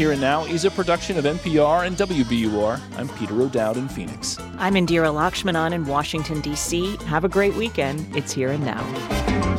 Here and Now is a production of NPR and WBUR. I'm Peter O'Dowd in Phoenix. I'm Indira Lakshmanan in Washington, D.C. Have a great weekend. It's Here and Now.